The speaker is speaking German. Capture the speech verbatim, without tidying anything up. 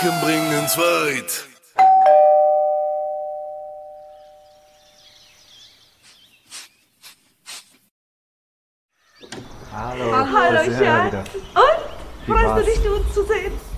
bringen's weit. Hallo. Hallo, da sind wir Schatz. wieder. Und? Wie Freust war's? du dich, uns zu sehen?